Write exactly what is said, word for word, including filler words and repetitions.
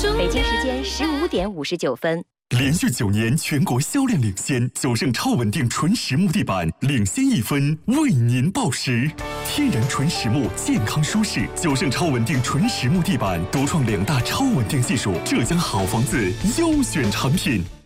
北京时间十五点五十九分。 连续九年全国销量领先，九盛超稳定纯实木地板领先一分，为您报时。天然纯实木，健康舒适，九盛超稳定纯实木地板独创两大超稳定技术，浙江好房子优选产品。